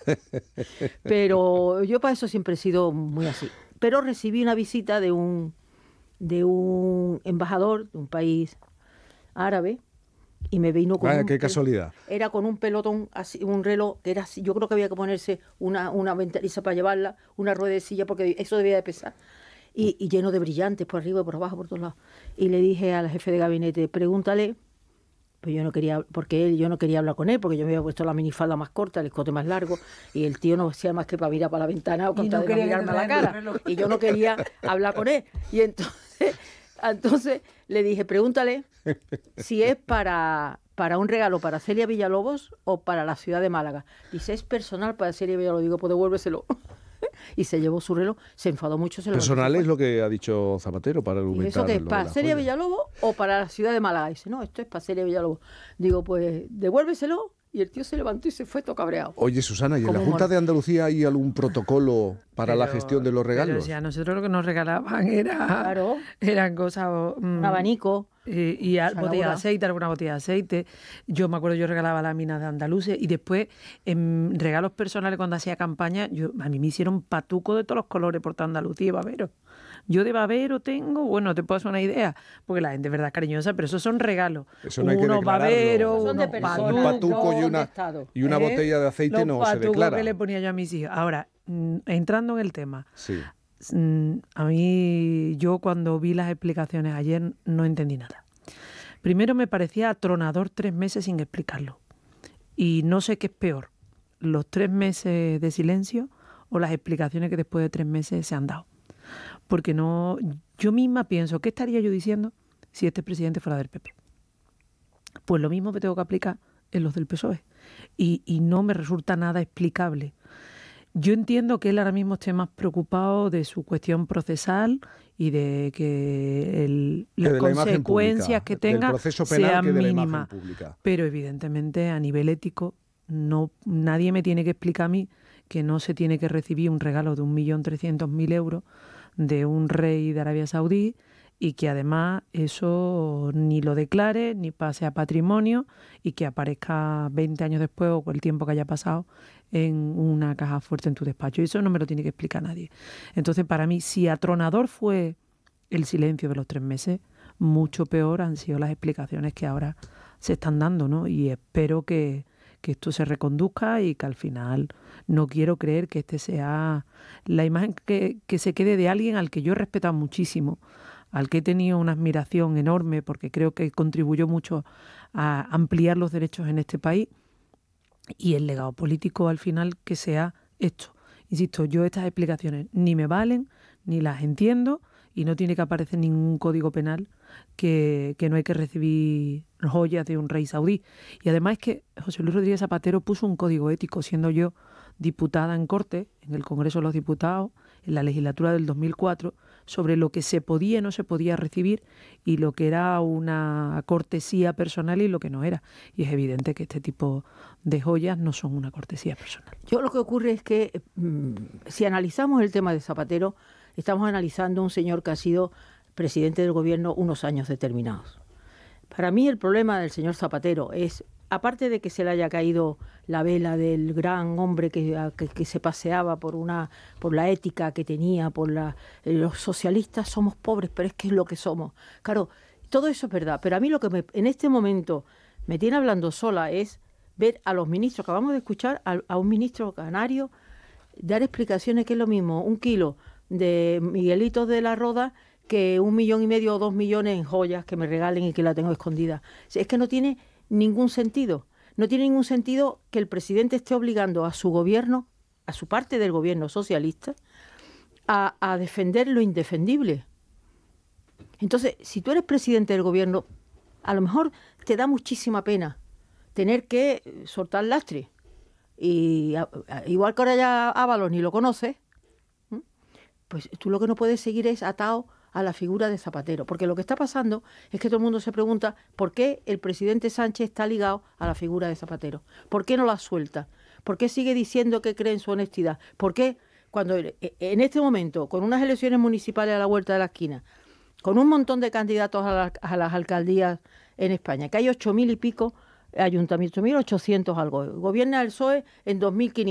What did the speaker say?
Pero yo para eso siempre he sido muy así. Pero recibí una visita de un embajador de un país árabe y me vino con Vaya, qué casualidad. era con un pelotón, así, un reloj que era así. Yo creo que había que ponerse una ventaniza para llevarla, una ruedecilla, porque eso debía de pesar. Y lleno de brillantes por arriba, por abajo, por todos lados. Y le dije al jefe de gabinete, pregúntale. Pues yo no quería, yo no quería hablar con él, porque yo me había puesto la minifalda más corta, el escote más largo, y el tío no hacía más que para mirar para la ventana o contar de mirarme a la cara. Y yo no quería hablar con él. Y entonces le dije, pregúntale si es para un regalo para Celia Villalobos o para la ciudad de Málaga. Dice, es personal para Celia Villalobos. Digo, pues devuélveselo. Y se llevó su reloj, se enfadó mucho. Personal es lo que ha dicho Zapatero para argumentar. ¿Y eso qué es? ¿Para Celia Villalobos o para la ciudad de Málaga? Dice, no, esto es para Celia Villalobos. Digo, pues devuélveselo. Y el tío se levantó y se fue todo cabreado. Oye, Susana, ¿y en la Junta de Andalucía hay algún protocolo para la gestión de los regalos? Pero si a nosotros lo que nos regalaban eran cosas... un abanico. Y botella de aceite, alguna botella de aceite. Yo me acuerdo, yo regalaba láminas de andaluces y después en regalos personales cuando hacía campaña, a mí me hicieron patuco de todos los colores por toda Andalucía y babero. Yo de babero tengo, bueno, te puedo hacer una idea, porque la gente es verdad cariñosa, pero esos son regalos. Eso no hay que unos baberos, son de unos un patuco y una botella de aceite no se declara. Que le ponía yo a mis hijos. Ahora, entrando en el tema, sí. A mí, yo cuando vi las explicaciones ayer no entendí nada. Primero me parecía atronador 3 meses sin explicarlo. Y no sé qué es peor, los 3 meses de silencio o las explicaciones que después de 3 meses se han dado. Porque no, yo misma pienso, ¿qué estaría yo diciendo si este presidente fuera del PP? Pues lo mismo me tengo que aplicar en los del PSOE. Y no me resulta nada explicable. Yo entiendo que él ahora mismo esté más preocupado de su cuestión procesal y de que las consecuencias que tenga sean mínimas. Pero evidentemente a nivel ético nadie me tiene que explicar a mí que no se tiene que recibir un regalo de 1.300.000 euros de un rey de Arabia Saudí y que además eso ni lo declare, ni pase a patrimonio y que aparezca 20 años después o con el tiempo que haya pasado en una caja fuerte en tu despacho. Y eso no me lo tiene que explicar nadie. Entonces, para mí, si atronador fue el silencio de los 3 meses, mucho peor han sido las explicaciones que ahora se están dando, ¿no? Y espero que esto se reconduzca y que al final no quiero creer que este sea la imagen que se quede de alguien al que yo he respetado muchísimo, al que he tenido una admiración enorme porque creo que contribuyó mucho a ampliar los derechos en este país y el legado político al final que sea esto. Insisto, yo estas explicaciones ni me valen, ni las entiendo y no tiene que aparecer ningún código penal que no hay que recibir joyas de un rey saudí. Y además es que José Luis Rodríguez Zapatero puso un código ético siendo yo diputada en Cortes, en el Congreso de los Diputados, en la legislatura del 2004, sobre lo que se podía y no se podía recibir y lo que era una cortesía personal y lo que no era. Y es evidente que este tipo de joyas no son una cortesía personal. Yo lo que ocurre es que si analizamos el tema de Zapatero, estamos analizando a un señor que ha sido presidente del gobierno unos años determinados. Para mí el problema del señor Zapatero es, aparte de que se le haya caído la vela del gran hombre que se paseaba por la ética que tenía, los socialistas somos pobres, pero es que es lo que somos. Claro, todo eso es verdad, pero a mí lo que en este momento me tiene hablando sola es ver a los ministros, acabamos de escuchar a un ministro canario dar explicaciones que es lo mismo, 1 kilo de Miguelitos de la Roda que 1,5 millones o 2 millones en joyas que me regalen y que la tengo escondida. Es que no tiene ningún sentido. No tiene ningún sentido que el presidente esté obligando a su gobierno, a su parte del gobierno socialista, a defender lo indefendible. Entonces, si tú eres presidente del gobierno, a lo mejor te da muchísima pena tener que soltar lastre. Y igual que ahora ya Ábalos ni lo conoces, pues tú lo que no puedes seguir es atado a la figura de Zapatero. Porque lo que está pasando es que todo el mundo se pregunta por qué el presidente Sánchez está ligado a la figura de Zapatero. ¿Por qué no la suelta? ¿Por qué sigue diciendo que cree en su honestidad? ¿Por qué cuando en este momento, con unas elecciones municipales a la vuelta de la esquina, con un montón de candidatos a las alcaldías en España, que hay 8.000 y pico ayuntamientos, 8.800 algo, gobierna el PSOE en 2.500,